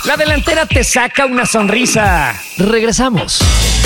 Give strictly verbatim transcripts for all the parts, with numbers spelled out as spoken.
La delantera te saca una sonrisa. Regresamos.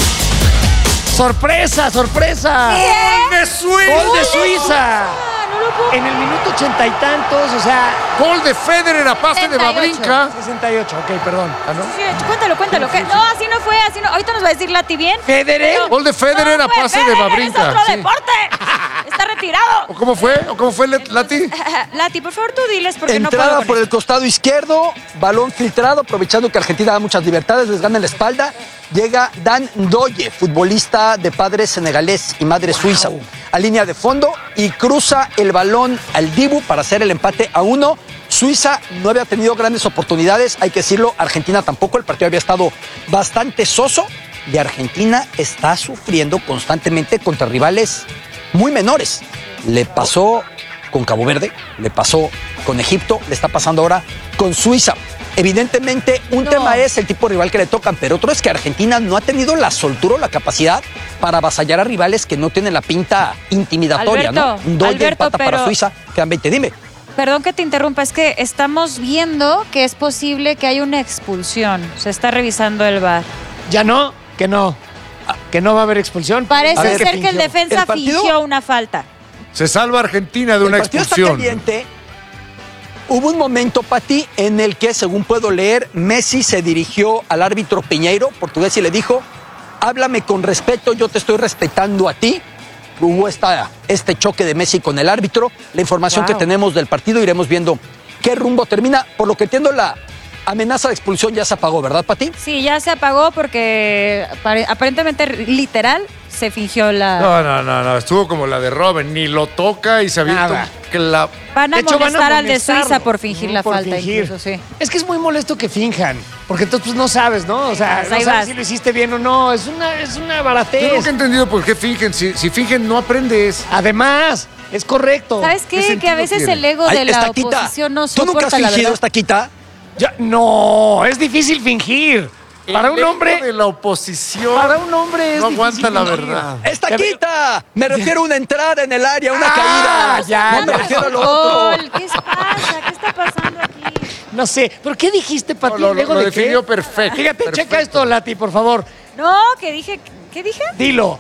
¡Sorpresa, sorpresa! ¡Gol de Suiza! ¡Gol de Suiza! En el minuto ochenta y tantos, o sea... Gol de Federer a pase de Wawrinka. sesenta y ocho, ok, perdón. ¿Ah, no? Sí, sí, cuéntalo, cuéntalo. ¿Qué? No, así no fue, así no. Ahorita nos va a decir Lati bien. ¿Federer? Pero- Gol de Federer no, a fue pase Federer, de Wawrinka. Es otro Sí. deporte. Está retirado. ¿O cómo fue? ¿O cómo fue, Lati? Lati, por favor, tú diles porque no Entrada puedo con por el esto. costado izquierdo, balón filtrado, aprovechando que Argentina da muchas libertades, les gana en la espalda. Llega Dan Ndoye, futbolista de padre senegalés y madre suiza, a línea de fondo y cruza el balón al Dibu para hacer el empate a uno. Suiza no había tenido grandes oportunidades, hay que decirlo, Argentina tampoco, el partido había estado bastante soso y Argentina está sufriendo constantemente contra rivales muy menores. Le pasó con Cabo Verde, le pasó con Egipto, le está pasando ahora con Suiza. Evidentemente, un No. tema es el tipo de rival que le tocan, pero otro es que Argentina no ha tenido la soltura o la capacidad para avasallar a rivales que no tienen la pinta intimidatoria, Alberto, ¿no? Ndoye Alberto, empata para pero- Suiza, quedan veinte, dime. Perdón que te interrumpa, es que estamos viendo que es posible que haya una expulsión. Se está revisando el V A R. ¿Ya no? Que no. Ah, Que no va a haber expulsión. Parece A ver, ¿qué ser que el fingió? defensa ¿El partido? fingió una falta. Se salva Argentina de una El partido está expulsión. caliente. Hubo un momento, Pati, en el que, según puedo leer, Messi se dirigió al árbitro Piñeiro, portugués, y le dijo, háblame con respeto, yo te estoy respetando a ti. Hubo esta, este choque de Messi con el árbitro. La información Wow. que tenemos del partido, iremos viendo qué rumbo termina. Por lo que entiendo, la amenaza de expulsión ya se apagó, ¿verdad, Pati? Sí, ya se apagó porque apare- aparentemente, literal, se fingió la... No, no, no, no. Estuvo como la de Robben. Ni lo toca y se avienta Nada. un cla- Van a De hecho, van a molestar al de molestarlo. Suiza por fingir Ujú, la por falta, fingir. incluso, sí. Es que es muy molesto que finjan, porque entonces pues, no sabes, ¿no? O sea, Ahí no vas. sabes si lo hiciste bien o no. Es una, es una Yo baratez. nunca he entendido por qué fingen. Si, si fingen, no aprendes. Además, es correcto. ¿Sabes ¿Qué qué? Que sentido a veces tiene? el ego Ay, de la Estaquita, oposición no ¿tú nunca has soporta la fingido, verdad. Estaquita? Ya- no, es difícil fingir. Para El un ego hombre, de la oposición para un hombre es no aguanta difícil la fingir. verdad. ¡Estaquita! Me refiero a una entrada en el área, una Ah, caída. ya, no me ya. refiero a lo otro. Gol, ¿qué pasa? ¿Qué está pasando aquí? No sé, ¿pero qué dijiste, Pati? No, lo- ¿El ego lo de definió qué? perfecto, Fíjate, perfecto. checa esto, Lati, por favor. No, que dije, ¿qué dije? Dilo.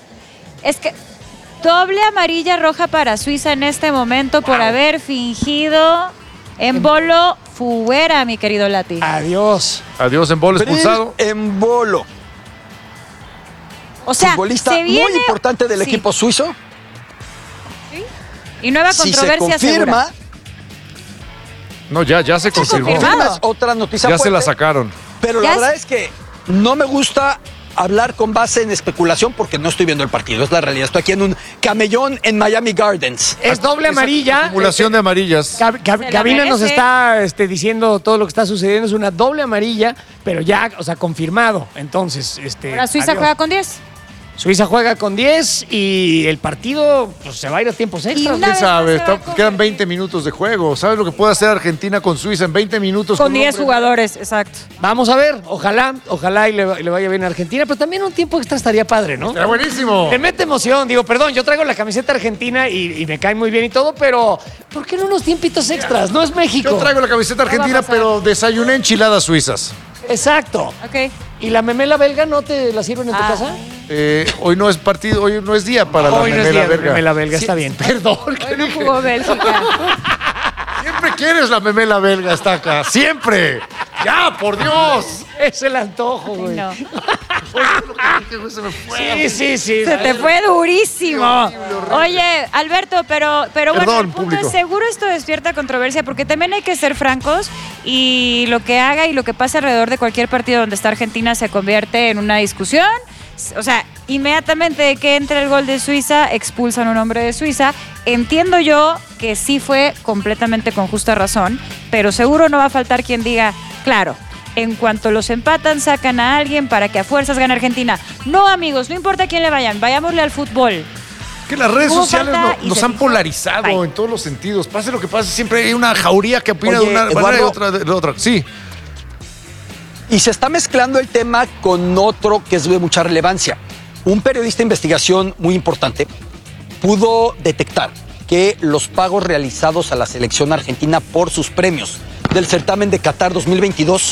Es que doble amarilla roja para Suiza en este momento por haber fingido en bolo fuera, mi querido Lati. Adiós. Adiós en bolo expulsado. En bolo. O sea, Futbolista se viene... muy importante del Sí. equipo suizo. Y nueva Si se controversia confirma, segura. No, ya, ya se se confirmó. confirmado. confirma es otra noticia Ya se fuerte, la sacaron. Pero Ya la es- verdad es que no me gusta hablar con base en especulación porque no estoy viendo el partido, es la realidad. Estoy aquí en un camellón en Miami Gardens. Es doble Esa amarilla. acumulación de amarillas. Gab- Gab- Se la Gabina nos merece. está este, diciendo todo lo que está sucediendo. Es una doble amarilla, pero ya, o sea, confirmado. Entonces, este. Ahora Suiza adiós. juega con diez. Suiza juega con diez y el partido pues, se va a ir a tiempos extras. una ¿Quién vez sabe? más se va Está- a quedan veinte minutos de juego. ¿Sabes lo que puede hacer Argentina con Suiza en veinte minutos? Con un diez hombre? jugadores, exacto. Vamos a ver, ojalá, ojalá y le, y le vaya bien a Argentina, pero también un tiempo extra estaría padre, ¿no? Está buenísimo. Le mete emoción, digo, perdón, yo traigo la camiseta argentina y, y me cae muy bien y todo, pero ¿por qué no unos tiempitos extras? No es México. Yo traigo la camiseta va a argentina, pasar. pero desayuné enchiladas suizas. Exacto. Ok. ¿Y la memela belga no te la sirven en tu Ah. casa? Eh, hoy no es partido, hoy no es día para la Hoy no es memela día de belga. memela belga, está bien. Perdón. Hoy no jugó Bélgica. Siempre quieres la memela belga, está acá. Siempre. Ya, por Dios. Es el antojo, güey. No. Se me fue. Sí, sí, sí. Se te fue durísimo. Horrible, horrible. Oye, Alberto, pero, pero bueno, Perdón, el punto público. es seguro esto despierta controversia porque también hay que ser francos y lo que haga y lo que pase alrededor de cualquier partido donde está Argentina se convierte en una discusión. O sea, inmediatamente de que entre el gol de Suiza, expulsan a un hombre de Suiza. Entiendo yo que sí fue completamente con justa razón, pero seguro no va a faltar quien diga, claro, en cuanto los empatan, sacan a alguien para que a fuerzas gane Argentina. No, amigos, no importa a quién le vayan, vayámosle al fútbol. Que las redes Hubo sociales falta no- y nos se han fijó. polarizado Bye. en todos los sentidos. Pase lo que pase, siempre hay una jauría que opina Oye, de una manera y Eduardo. otra de de otra. Sí. Y se está mezclando el tema con otro que es de mucha relevancia. Un periodista de investigación muy importante pudo detectar que los pagos realizados a la selección argentina por sus premios del certamen de Qatar dos mil veintidós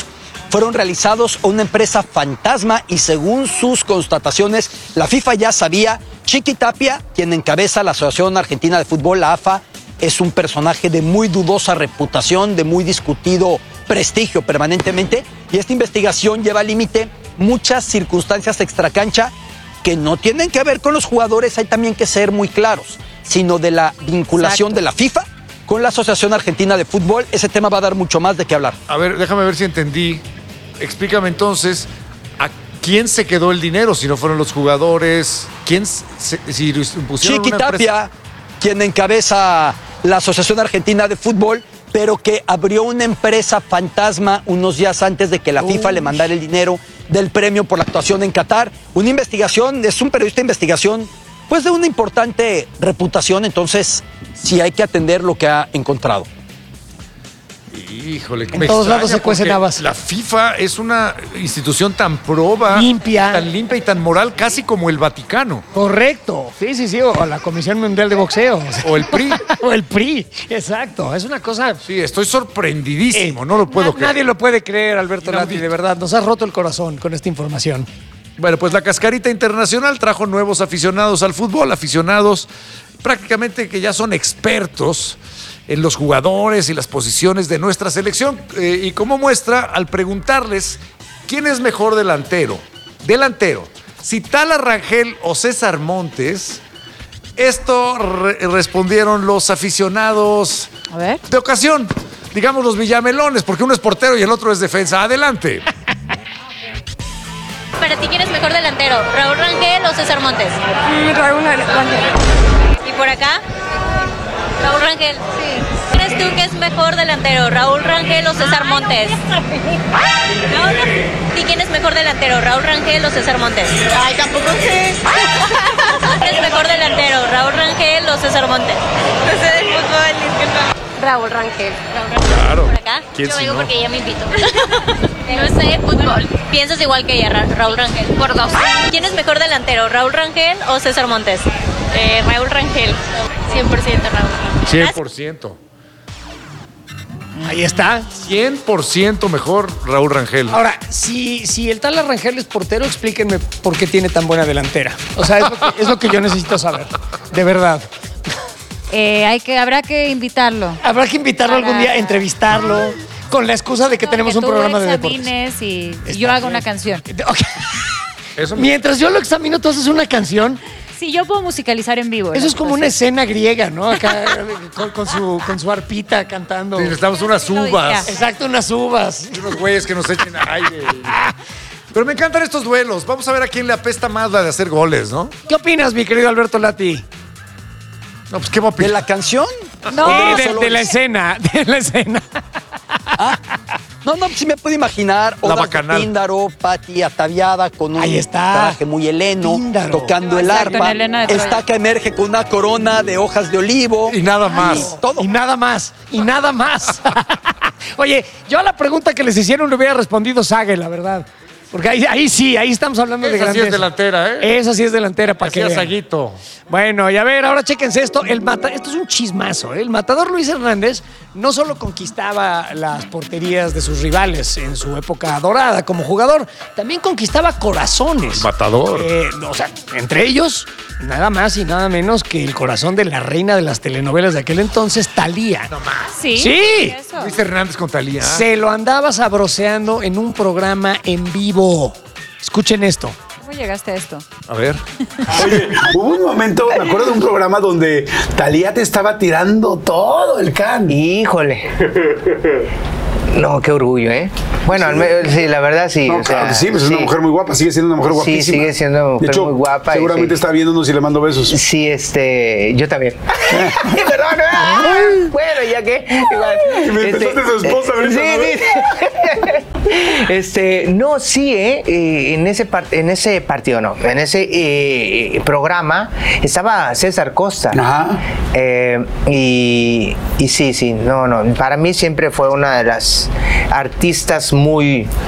fueron realizados a una empresa fantasma y según sus constataciones, la FIFA ya sabía. Chiqui Tapia, quien encabeza la Asociación Argentina de Fútbol, la A F A, es un personaje de muy dudosa reputación, de muy discutido prestigio permanentemente, y esta investigación lleva al límite muchas circunstancias extracancha que no tienen que ver con los jugadores, hay también que ser muy claros, sino de la vinculación Exacto. de la FIFA con la Asociación Argentina de Fútbol. Ese tema va a dar mucho más de qué hablar. A ver, déjame ver si entendí. Explícame entonces, ¿a quién se quedó el dinero si no fueron los jugadores? ¿Quién se, si pusieron Chiqui una Tapia, empresa? quien encabeza la Asociación Argentina de Fútbol, pero que abrió una empresa fantasma unos días antes de que la FIFA Uy. le mandara el dinero del premio por la actuación en Qatar. Una investigación, es un periodista de investigación, pues de una importante reputación, entonces sí hay que atender lo que ha encontrado. Híjole, en todos lados se cuecen habas. La FIFA es una institución tan proba, limpia, tan limpia y tan moral, casi como el Vaticano. Correcto. Sí, sí, sí. O la Comisión Mundial de Boxeo. O el P R I. O el P R I. Exacto. Es una cosa. Sí, estoy sorprendidísimo. Eh, no lo puedo na- creer. Nadie lo puede creer, Alberto Lati. De verdad, nos has roto el corazón con esta información. Bueno, pues la Cascarita Internacional trajo nuevos aficionados al fútbol, aficionados prácticamente que ya son expertos en los jugadores y las posiciones de nuestra selección. Eh, y como muestra, al preguntarles quién es mejor delantero, delantero, si Tala Rangel o César Montes, esto re- respondieron los aficionados A ver. de ocasión, digamos los villamelones, porque uno es portero y el otro es defensa. Adelante. Para ti, ¿quién es mejor delantero? ¿Raúl Rangel o César Montes? Mm, Raúl Rangel. ¿Y por acá? Raúl Rangel. Sí. ¿Crees tú que es mejor delantero? ¿Raúl Rangel o César Montes? No, no. ¿Y quién es mejor delantero? ¿Raúl Rangel o César Montes? Ay, tampoco sé. ¿Quién es mejor delantero? ¿Raúl Rangel o César Montes? No sé del fútbol. Raúl Rangel. Claro. ¿Por acá? ¿Quién Yo si vengo no? porque ella me invitó. No sé fútbol. ¿Piensas igual que ella, Ra- Raúl Rangel? Por dos. ¿Quién es mejor delantero? ¿Raúl Rangel o César Montes? Eh, Raúl Rangel. cien por ciento Raúl. cien por ciento. Ahí está. cien por ciento mejor Raúl Rangel. Ahora, si, si el Tala Rangel es portero, explíquenme por qué tiene tan buena delantera. O sea, es lo que, es lo que yo necesito saber. De verdad. Eh, hay que, habrá que invitarlo. Habrá que invitarlo Para- algún día, entrevistarlo, con la excusa de que tenemos Que un tú programa de deportes. examines y Está yo hago bien. una canción. Ok. Eso me- Mientras yo lo examino, tú haces una canción. Sí, yo puedo musicalizar en vivo. Eso ¿no? es como una escena griega, ¿no? Acá con, con su, con su arpita cantando. Sí, necesitamos unas Sí, lo uvas. decía. Exacto, unas uvas. Y unos güeyes que nos echen aire. Pero me encantan estos duelos. Vamos a ver a quién le apesta más la de hacer goles, ¿no? ¿Qué opinas, mi querido Alberto Lati? No, pues qué va a ¿De opinar. la canción? No. Sí, los de, de olores? la escena, de la escena. No, no, sí me puedo imaginar La Odas de Bacanal. Píndaro, Pati ataviada con un Ahí está. traje muy heleno, Píndaro. tocando el Exacto, arpa. en Helena de Troya. Estaca emerge con una corona de hojas de olivo. Y nada más. Todo. Y nada más, y nada más. Oye, yo a la pregunta que les hicieron le hubiera respondido Sague, la verdad. Porque ahí, ahí sí, ahí estamos hablando de Esa sí grandeza. es delantera, ¿eh? Esa sí es delantera, para que Hacía vean. Saguito. Bueno, y a ver, ahora chéquense esto. El mata, esto es un chismazo, ¿eh? El matador Luis Hernández no solo conquistaba las porterías de sus rivales en su época dorada como jugador, también conquistaba corazones. El matador. Eh, o sea, entre ellos, nada más y nada menos que el corazón de la reina de las telenovelas de aquel entonces, Thalía. Sí. Sí. Eso. Luis Hernández con Talía. Se lo andaba sabroseando en un programa en vivo. Escuchen esto. ¿Cómo llegaste a esto? A ver. Oye, hubo un momento, me acuerdo de un programa donde Thalía te estaba tirando todo el can. Híjole. No, qué orgullo, ¿eh? Bueno, al menos, sí, la verdad sí. No, o sea, claro que sí, pues es una sí. mujer muy guapa, sigue siendo una mujer Sí, guapísima. sigue siendo una mujer de hecho, muy guapa y Seguramente sí. está viéndonos y le mando besos. Sí, este, yo también. Perdón. ¡Ah! Bueno, ya que. Igual, Y me empezaste su esposa ahorita, Sí, ¿no? sí. Este, no, sí, ¿eh? Eh, en, ese part- en ese partido, no. En ese eh, programa estaba César Costa. Ajá. Eh, y, y sí, sí, no, no. Para mí siempre fue una de las artistas muy,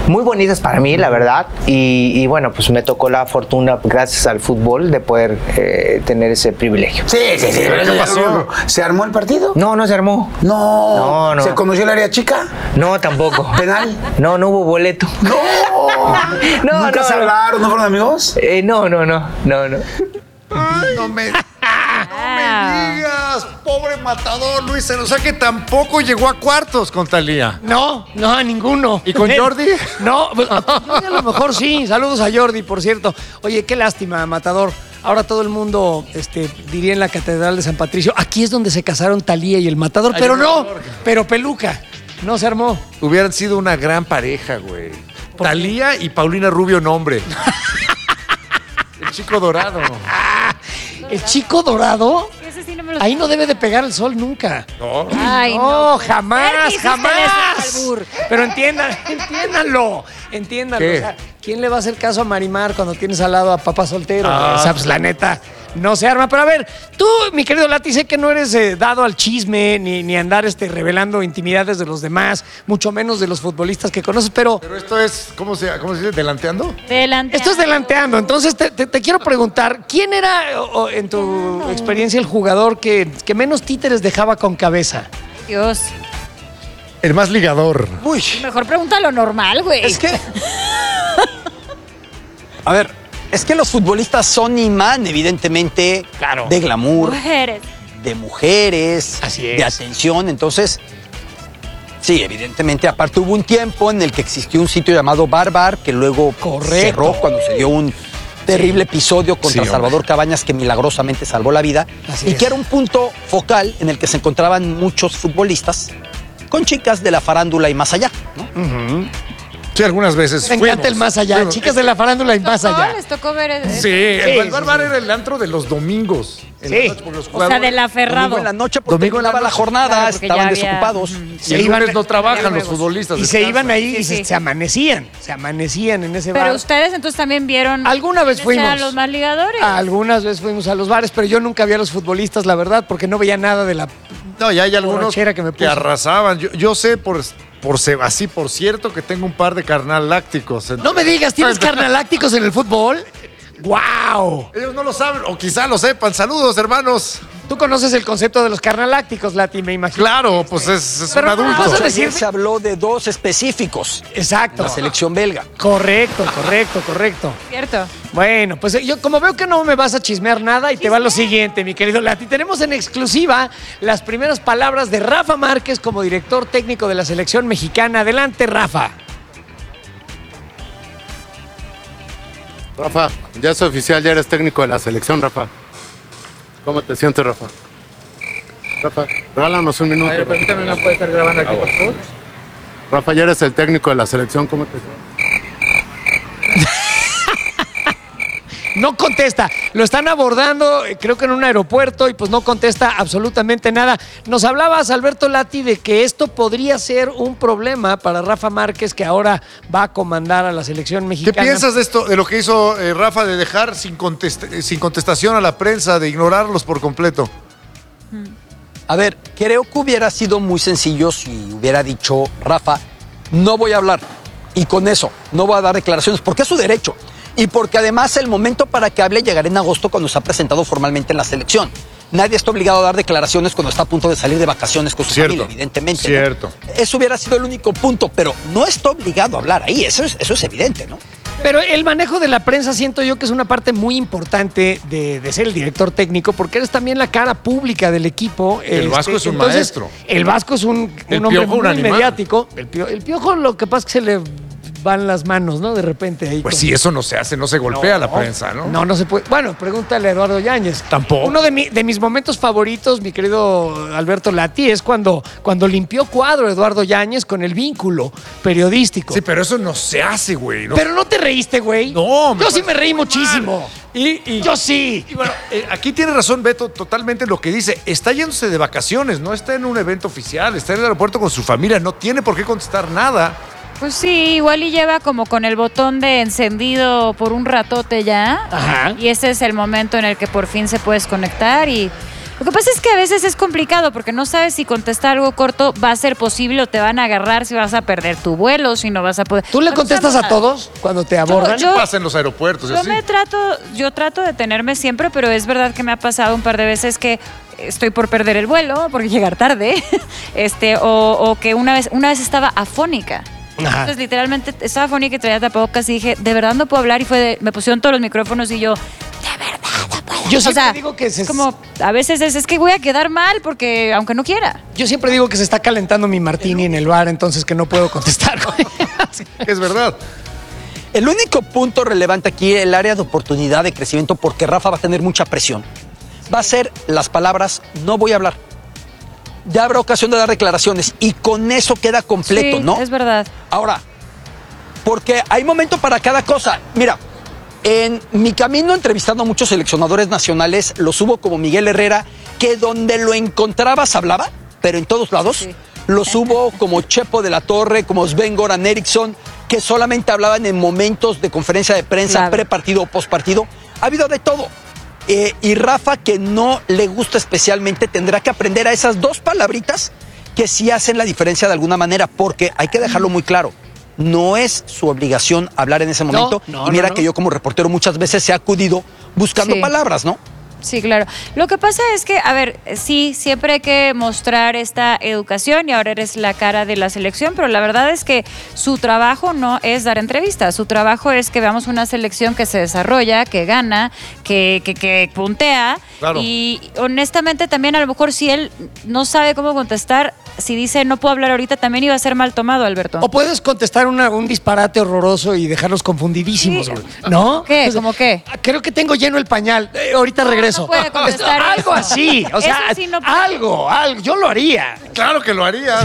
muy bonitas para mí, la verdad. Y, y bueno, pues me tocó la fortuna, gracias al fútbol, de poder eh, tener ese privilegio. Sí, sí, sí. ¿Qué pasó? ¿Se armó el partido? No, no se armó. No. No, no. ¿Se conoció el área chica? No, tampoco. ¿Penal? No, no hubo boleto. No. No, ¿Nunca no, se no. hablaron? ¿No fueron amigos? Eh, no, no, no, no, no. Ay, no me, no me digas, pobre Matador, Luis. O sea que tampoco llegó a cuartos con Thalía. No, no, a ninguno. ¿Y con Él- Jordi? No, pues, a a lo mejor sí. Saludos a Jordi, por cierto. Oye, qué lástima, Matador. Ahora todo el mundo este, diría en la Catedral de San Patricio, aquí es donde se casaron Thalía y el Matador, Ay, pero el no, Matador. pero peluca. No se armó. Hubieran sido una gran pareja, güey. Thalía y Paulina Rubio, nombre. El chico dorado. El chico dorado, Ese sí no me lo ahí no debe de pegar el sol nunca. No. Ay, No, no. jamás, Ver que hiciste jamás. eso, albur. Pero entiendan, entiéndanlo, entiéndanlo. ¿Qué? O sea, ¿quién le va a hacer caso a Marimar cuando tienes al lado a papá soltero? Ah. O sea, pues la neta, no se arma. Pero a ver, tú, mi querido Lati, sé que no eres eh, dado al chisme ni, ni andar este, revelando intimidades de los demás, mucho menos de los futbolistas que conoces, pero Pero esto es, ¿cómo se, cómo se dice? ¿Delanteando? Delante. esto es delanteando. Entonces te, te- te quiero preguntar, ¿quién era, o- o, en tu experiencia, el jugador que, que menos títeres dejaba con cabeza? Dios. El más ligador. Uy, Mejor pregunta lo normal, güey. es que... A ver, es que los futbolistas son imán, evidentemente, Claro. de glamour, Mujeres. de mujeres, Así es. de atención. Entonces, sí, evidentemente, aparte hubo un tiempo en el que existió un sitio llamado Bar Bar, que luego Correcto. cerró cuando se dio un terrible episodio contra Sí, hombre. Salvador Cabañas que milagrosamente salvó la vida. Así y es. que era un punto focal en el que se encontraban muchos futbolistas con chicas de la farándula y más allá, ¿no? Sí, algunas veces. Me encanta fuimos. el más allá, Fuimos. chicas de la farándula y más ¿Tocó? allá. Les tocó ver. eh, Sí, el, Sí, el Bar sí, Bar sí. era el antro de los domingos. En Sí. la noche, porque los O sea, jugadores- del aferrado. Domingo en la noche, porque Domingo en la terminaba la noche. jornada, Claro, porque estaban ya había- desocupados. Ujú. Y Se el iban- lunes no trabajan los juegos. futbolistas. Y se descansan. iban ahí Sí, y se, sí. se amanecían, se amanecían en ese Pero bar. ustedes entonces también vieron. Alguna vez quiénes fuimos. eran los más ligadores. Algunas veces fuimos a los bares, pero yo nunca vi a los futbolistas, la verdad, porque no veía nada de la... No, ya hay algunos Borrachera que me que puso. arrasaban. Yo, yo sé por, por se- así, por cierto, que tengo un par de carnal lácticos. No me digas, ¿tienes carnalácticos en el fútbol? ¡Guau! Ellos no lo saben, o quizá lo sepan. Saludos, hermanos. Tú conoces el concepto de los carnalácticos, Lati, me imagino. Claro, pues es, es Pero un no adulto. vas a decir- Ayer se habló de dos específicos, Exacto. la selección belga. Correcto, correcto, correcto. Cierto. Bueno, pues eh, yo como veo que no me vas a chismear nada y te va lo siguiente, mi querido Lati. Tenemos en exclusiva las primeras palabras de Rafa Márquez como director técnico de la selección mexicana. Adelante, Rafa. Rafa, ya es oficial, ya eres técnico de la selección, Rafa. ¿Cómo te sientes, Rafa? Rafa, regálanos un minuto. permítame, ¿no puede estar grabando aquí, por favor? Rafa, ya eres el técnico de la selección, ¿cómo te sientes? No contesta. Lo están abordando, eh, creo que en un aeropuerto, y pues no contesta absolutamente nada. Nos hablabas, Alberto Lati, de que esto podría ser un problema para Rafa Márquez, que ahora va a comandar a la selección ¿Qué mexicana. piensas de esto, de lo que hizo eh, Rafa de dejar sin, contest- eh, sin contestación a la prensa, de ignorarlos por completo? A ver, creo que hubiera sido muy sencillo si hubiera dicho, Rafa, no voy a hablar. Y con eso, no voy a dar declaraciones, porque es su derecho. Y porque además el momento para que hable llegará en agosto cuando se ha presentado formalmente en la selección. Nadie está obligado a dar declaraciones cuando está a punto de salir de vacaciones con su Cierto, familia, evidentemente. ¿no? cierto. Eso hubiera sido el único punto, pero no está obligado a hablar ahí, eso es, eso es evidente, ¿no? Pero el manejo de la prensa siento yo que es una parte muy importante de, de ser el director técnico, porque eres también la cara pública del equipo. El Vasco es un entonces, maestro. El Vasco es un, El un hombre Piojo, un muy animal. mediático. El, pio- el Piojo lo que pasa es que se le van las manos, ¿no? De repente ahí. Pues con- sí, eso no se hace, no se golpea a la prensa, ¿no? No, no se puede. Bueno, pregúntale a Eduardo Yáñez. Tampoco. Uno de, mi- de mis momentos favoritos, mi querido Alberto Lati, es cuando, cuando limpió cuadro Eduardo Yáñez con el vínculo periodístico. Sí, pero eso no se hace, güey. ¿no? Pero no te reíste, güey. No, me Yo sí parece me reí muy muchísimo. Y, y- Yo sí. y bueno, eh, aquí tiene razón Beto totalmente lo que dice. Está yéndose de vacaciones, no está en un evento oficial, está en el aeropuerto con su familia, no tiene por qué contestar nada. Pues sí, igual y lleva como con el botón de encendido por un ratote ya. Ajá. Y este es el momento en el que por fin se puede desconectar y Lo que pasa es que a veces es complicado porque no sabes si contestar algo corto va a ser posible o te van a agarrar, si vas a perder tu vuelo, si no vas a poder. ¿Tú le No contestas a nada. todos cuando te abordan? Yo- ¿Qué pasa en los aeropuertos? y Yo así? me trato, yo trato de tenerme siempre, pero es verdad que me ha pasado un par de veces que estoy por perder el vuelo, por llegar tarde, este, o, o que una vez, una vez estaba afónica. Ajá. Entonces, literalmente, estaba afónica y traía tapabocas y dije, de verdad no puedo hablar, y fue de- me pusieron todos los micrófonos y yo, de verdad no puedo. Yo O siempre sea, digo que se- es como, a veces es, es que voy a quedar mal porque, aunque no quiera. Yo siempre digo que se está calentando mi martini en el bar, entonces que no puedo contestar. güey. Es verdad. El único punto relevante aquí, el área de oportunidad de crecimiento, porque Rafa va a tener mucha presión, va a ser las palabras, no voy a hablar. Ya habrá ocasión de dar declaraciones y con eso queda completo, Sí, ¿no? es verdad. Ahora, porque hay momento para cada cosa. Mira, en mi camino entrevistando a muchos seleccionadores nacionales, los hubo como Miguel Herrera, que donde lo encontrabas hablaba, pero en todos lados. Sí. Los hubo como Chepo de la Torre, como Sven-Goran Eriksson, que solamente hablaban en momentos de conferencia de prensa, Claro. prepartido o postpartido. Ha habido de todo. Eh, y Rafa, que no le gusta especialmente, tendrá que aprender a esas dos palabritas que sí hacen la diferencia de alguna manera, porque hay que dejarlo muy claro. No es su obligación hablar en ese No, momento. no, y mira no, no. que yo como reportero muchas veces he acudido buscando Sí. palabras, ¿no? Sí, claro. Lo que pasa es que, a ver, sí, siempre hay que mostrar esta educación y ahora eres la cara de la selección, pero la verdad es que su trabajo no es dar entrevistas, su trabajo es que veamos una selección que se desarrolla, que gana, que, que, que puntea. Claro. Y honestamente también a lo mejor si él no sabe cómo contestar, si dice no puedo hablar ahorita, también iba a ser mal tomado, Alberto. O puedes contestar una- un disparate horroroso y dejarlos confundidísimos, Sí. güey. ¿No? ¿Qué? O sea, ¿Cómo qué? Creo que tengo lleno el pañal. Eh, ahorita regreso. no puede contestar Algo eso. así. O sea, Eso sí no puede. algo, algo. Yo lo haría. Claro que lo harías.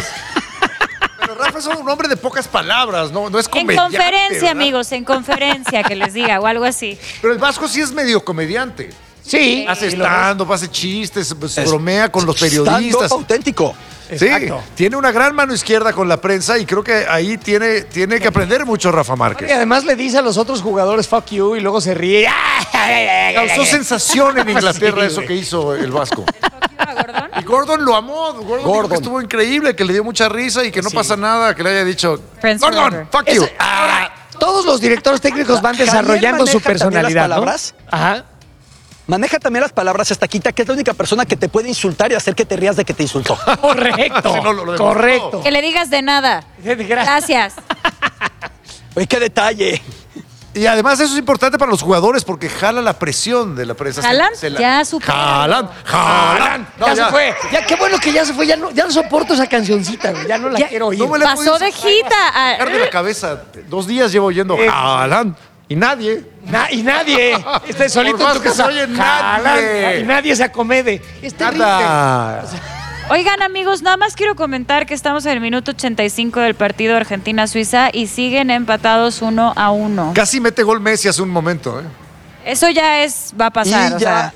Pero Rafa es un hombre de pocas palabras, no, no es En comediante. conferencia, ¿verdad? amigos, en conferencia que les diga o algo así. Pero el Vasco sí es medio comediante. Sí. Hace sí lo es. stand-up, hace chistes, pues, Es- bromea con los Stand-up periodistas. auténtico. Sí, Exacto. tiene una gran mano izquierda con la prensa y creo que ahí tiene, tiene que aprender mucho Rafa Y Márquez. además le dice a los otros jugadores fuck you y luego se ríe. Causó sensación en Inglaterra Sí, eso güey. que hizo el Vasco. Gordon? Y Gordon lo amó. Gordon, dijo Gordon. que estuvo increíble, que le dio mucha risa y que no Sí. pasa nada, que le haya dicho Friends Gordon, forever. fuck you. Ese- ahora, todos los directores técnicos van Javier desarrollando su maneja también las personalidad, ¿no? palabras. Ajá. Maneja también las palabras Estaquita, que es la única persona que te puede insultar y hacer que te rías de que te insultó. Correcto. Sí, no, lo demostró. correcto. Que le digas de nada. Gracias. Oye, qué detalle. Y además eso es importante para los jugadores porque jala la presión de la prensa. Se- ¿Jalan? se la- Ya, supéralo. Jalan, jalan. No, ya, se fue. Ya, qué bueno que ya se fue. Ya no, ya no soporto esa cancioncita, güey. Ya no la Ya- quiero oír. No me la he Pasó podido de gita a- sacar de la cabeza. Dos días llevo oyendo Eh. jalan y nadie. Na- y nadie. Este solito Por en más tu que casa. se oye, Jalan, nadie. Y nadie se acomede. Es terrible. Nada. Oigan, amigos, nada más quiero comentar que estamos en el minuto ochenta y cinco del partido Argentina-Suiza y siguen empatados uno a uno. Casi mete gol Messi hace un momento. ¿eh? Eso ya es, va a pasar. y o ya, sea,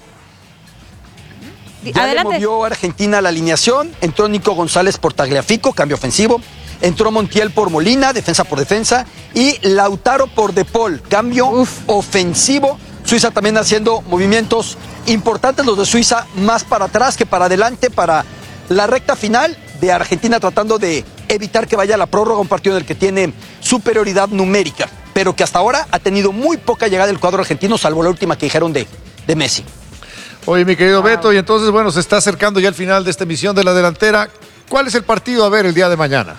di- ya le adelante. movió Argentina la alineación. Entró Nico González por Tagliafico, cambio ofensivo. Entró Montiel por Molina, defensa por defensa. Y Lautaro por De Paul, cambio ofensivo. Suiza también haciendo movimientos importantes, los de Suiza más para atrás que para adelante, para la recta final de Argentina, tratando de evitar que vaya a la prórroga, un partido del que tiene superioridad numérica, pero que hasta ahora ha tenido muy poca llegada del cuadro argentino, salvo la última que dijeron de, de Messi. Oye, mi querido Beto, y entonces, bueno, se está acercando ya el final de esta emisión de la delantera. ¿Cuál es el partido a ver el día de mañana?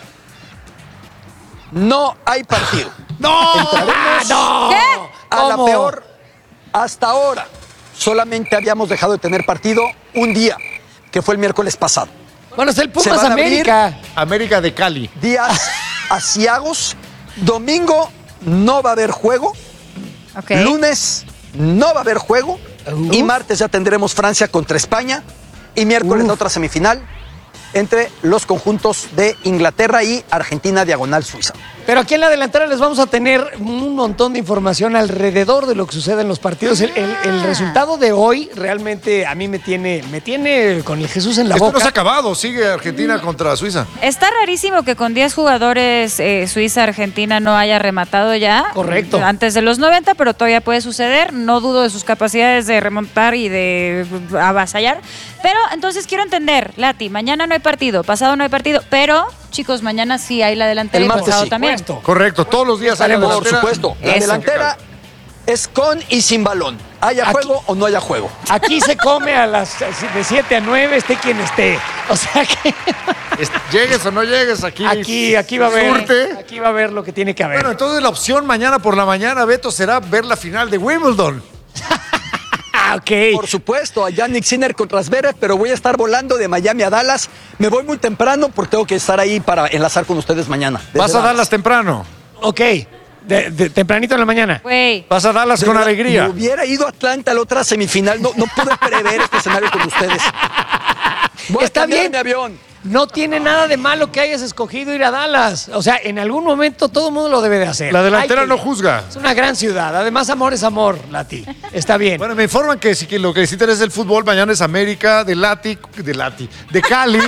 No hay partido. ¡No! Entraremos ¡No! a la ¿Cómo? peor. Hasta ahora solamente habíamos dejado de tener partido un día, que fue el miércoles pasado. Bueno, está el Se Pumas van a abrir- América. América de Cali. Días asiagos. Domingo no va a haber juego. Ok. Lunes no va a haber juego. Uf. Y martes ya tendremos Francia contra España. Y miércoles la otra semifinal entre los conjuntos de Inglaterra y Argentina diagonal Suiza. Pero aquí en la delantera les vamos a tener un montón de información alrededor de lo que sucede en los partidos. El, el- el resultado de hoy realmente a mí me tiene, me tiene con el Jesús en la Esto boca. no se ha acabado, sigue Argentina contra Suiza. Está rarísimo que con diez jugadores eh, Suiza-Argentina no haya rematado ya. Correcto. Antes de los noventa, pero todavía puede suceder. No dudo de sus capacidades de remontar y de avasallar. Pero entonces quiero entender, Lati, mañana no hay partido, pasado no hay partido, pero chicos, mañana sí hay la delantera El y martes pasado sí. también. Correcto, todos los días hay la Por delantera. supuesto, la Eso. delantera es con y sin balón. Haya Aquí- juego o no haya juego. Aquí se come a las de siete a nueve, esté quien esté. O sea que Es- Llegues o no llegues, aquí. aquí, aquí va a haber. Surte. Aquí va a haber lo que tiene que haber. Bueno, entonces la opción mañana por la mañana, Beto, será ver la final de Wimbledon. Ah, ok. Por supuesto, a Yannick Sinner contra Zverev, pero voy a estar volando de Miami a Dallas. Me voy muy temprano porque tengo que estar ahí para enlazar con ustedes mañana. desde Vas a Dallas temprano. Ok. De- de- tempranito en la mañana. Güey. Vas a Dallas De con verdad, alegría. Me hubiera ido a Atlanta a la otra semifinal. No, no pude prever este escenario con ustedes. Voy a Está cambiar bien. mi avión. No tiene nada de malo que hayas escogido ir a Dallas. O sea, en algún momento todo el mundo lo debe de hacer. La delantera Hay que- no juzga. Es una gran ciudad. Además, amor es amor, Lati. Está bien. Bueno, me informan que, sí, que lo que les interesa el fútbol mañana es América de Lati, de Lati, de Cali.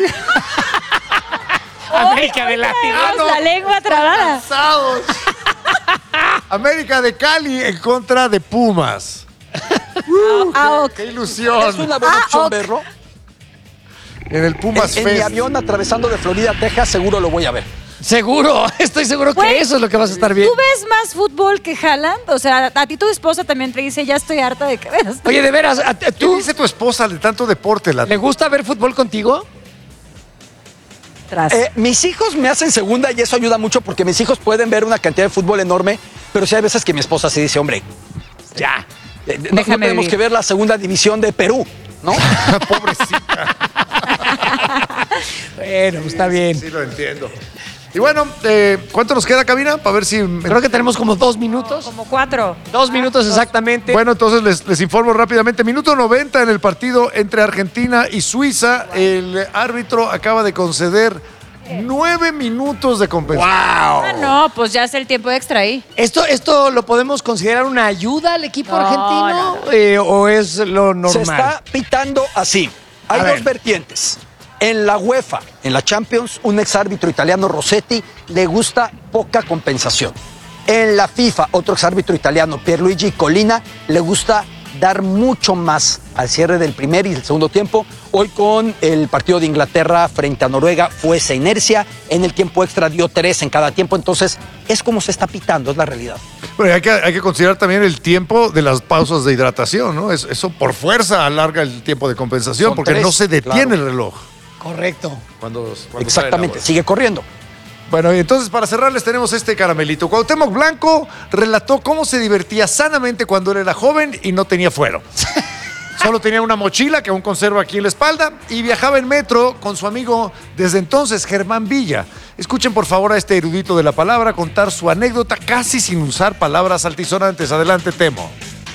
América de Lati. Tenemos la lengua trabada. América de Cali en contra de Pumas. Ah, ok. ¡Qué ilusión! Es una buena Ah, opción ok. verlo. En el Pumas En, en mi Fest. avión atravesando de Florida a Texas, seguro lo voy a ver. Seguro, estoy seguro Güey, que eso es lo que vas a estar bien. ¿Tú ves más fútbol que Haaland? O sea, a ti tu esposa también te dice, ya estoy harta de que veas. Oye, de veras, ¿a- a- ¿Qué ¿tú dice tu esposa de tanto deporte, Lati? le gusta ver fútbol contigo? Tras. Eh, mis hijos me hacen segunda y eso ayuda mucho porque mis hijos pueden ver una cantidad de fútbol enorme, pero sí hay veces que mi esposa sí dice, hombre, Ya. eh, no, no Déjame tenemos vivir. que ver la segunda división de Perú, ¿no? Pobrecita. Bueno, está bien. Sí, lo entiendo. Y bueno, eh, ¿cuánto nos queda, cabina? Para ver si... Creo que tenemos como dos minutos. Como cuatro. Dos minutos exactamente. Bueno, entonces les, les informo rápidamente. Minuto noventa en el partido entre Argentina y Suiza. El árbitro acaba de conceder nueve minutos de compensación. Ah, no, pues ya es el tiempo extra ahí. ¿Esto, ¿Esto lo podemos considerar una ayuda al equipo No, argentino no, eh, o es lo normal? Se está pitando así. Hay A dos ver. vertientes. En la UEFA, en la Champions, un exárbitro italiano, Rossetti, le gusta poca compensación. En la FIFA, otro exárbitro italiano, Pierluigi Collina, le gusta dar mucho más al cierre del primer y el segundo tiempo. Hoy con el partido de Inglaterra frente a Noruega fue esa inercia. En el tiempo extra dio tres en cada tiempo. Entonces, es como se está pitando, es la realidad. Bueno, hay que, hay que considerar también el tiempo de las pausas de hidratación, ¿no? Es- Eso por fuerza alarga el tiempo de compensación Son porque tres, no se detiene claro. el reloj. Correcto. Cuando, cuando Exactamente, sale el agua. sigue corriendo. Bueno, y entonces para cerrarles tenemos este caramelito. Cuauhtémoc Blanco relató cómo se divertía sanamente cuando él era joven y no tenía fuero. Solo tenía una mochila que aún conserva aquí en la espalda y viajaba en metro con su amigo desde entonces, Germán Villa. Escuchen por favor a este erudito de la palabra contar su anécdota casi sin usar palabras altisonantes. Adelante, Temo.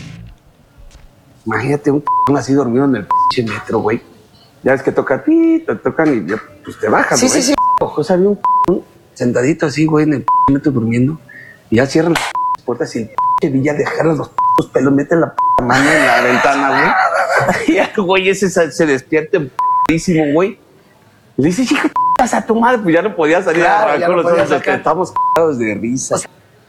Imagínate un p así dormido en el pinche metro, güey. Ya ves que toca ti, te tocan y ya, pues te bajas, Sí, güey. sí, sí. O sea, había un p sentadito así, güey, en el p metro durmiendo. Y ya cierran las p puertas y el p Villa deja los p pelos, mete la p mano en la ventana, güey. Y el güey ese se, se despierta p***ísimo, güey. Le dice, hijo, p***, a tu madre. Pues ya no podía salir Claro, a ya no los podía ojos de que sacar. estábamos p***ados de risa.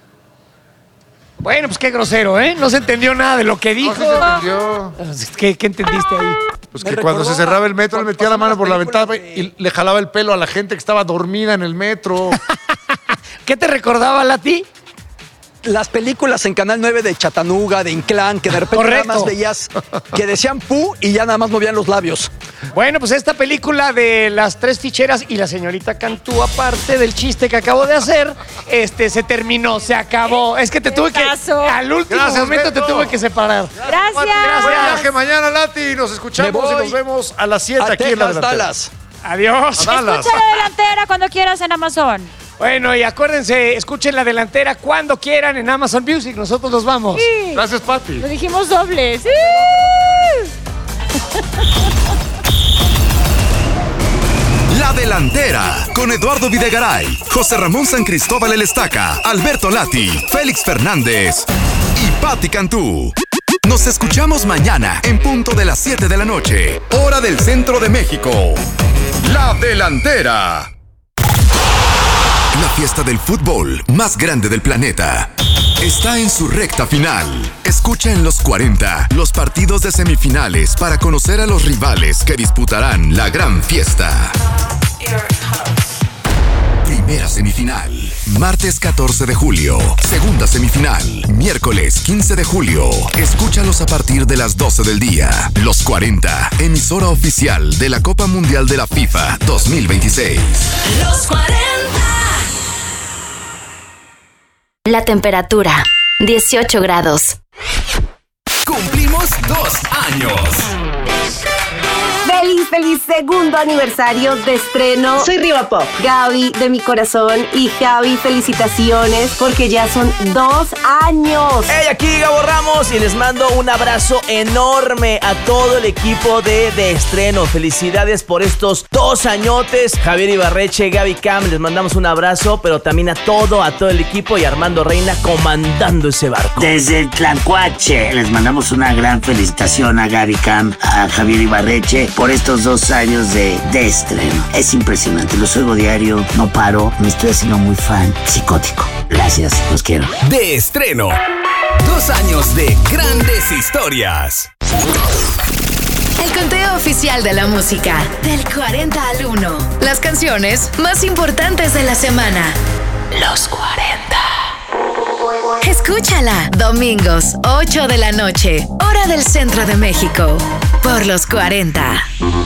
Bueno, pues qué grosero, ¿eh? No se entendió nada de lo que dijo. No, sí se entendió. ¿Qué, qué entendiste ahí? Pues Me que cuando recordó se cerraba el a- metro le cuando metía la pasaban mano las por la películas ventana de- y le jalaba el pelo a la gente que estaba dormida en el metro. ¿Qué te recordaba, Lati? Las películas en Canal nueve de Chattanooga, de Inclán, que de repente Correcto. nada más veías que decían pu y ya nada más movían los labios. Bueno, pues esta película de las tres ficheras y la señorita Cantú, aparte del chiste que acabo de hacer, este se terminó, se acabó. Es que te tuve que. Caso. Al último Gracias, momento te Beto. tuve que separar. Gracias. Buen viaje mañana, Lati. Nos escuchamos Me voy y nos vemos a las siete A aquí en la Texas, delantera. Dallas. Adiós. A Dallas. Escucha la delantera cuando quieras en Amazon. Bueno, y acuérdense, escuchen la delantera cuando quieran en Amazon Music. Nosotros nos vamos. Sí. Gracias, Pati. Lo dijimos doble. Sí. La La Delantera, con Eduardo Videgaray, José Ramón San Cristóbal El Estaca, Alberto Lati, Félix Fernández y Pati Cantú. Nos escuchamos mañana en punto de las siete de la noche, hora del centro de México. La Delantera. La fiesta del fútbol más grande del planeta está en su recta final. Escucha en los cuarenta los partidos de semifinales para conocer a los rivales que disputarán la gran fiesta. Primera semifinal, martes catorce de julio. Segunda semifinal, miércoles quince de julio. Escúchalos a partir de las doce del día. Los cuarenta, emisora oficial de la Copa Mundial de la FIFA dos mil veintiséis. Los cuarenta. La temperatura, dieciocho grados. Cumplimos dos años. Feliz, feliz segundo aniversario de estreno. Soy Riva Pop. Gaby de mi corazón. Y Gaby, felicitaciones porque ya son dos años. Hey, aquí Gabo Ramos y les mando un abrazo enorme a todo el equipo de De Estreno. Felicidades por estos dos añotes. Javier Ibarreche, Gaby Cam, les mandamos un abrazo, pero también a todo, a todo el equipo y Armando Reina comandando ese barco. Desde Tlacuache les mandamos una gran felicitación a Gaby Cam, a Javier Ibarreche por estos dos años de, de estreno. Es impresionante, los oigo diario, no paro, me estoy haciendo muy fan, psicótico. Gracias, los quiero. De Estreno, dos años de grandes historias. El conteo oficial de la música, del cuarenta al uno. Las canciones más importantes de la semana. Los cuarenta. Escúchala, domingos, ocho de la noche, hora del centro de México, por los cuarenta.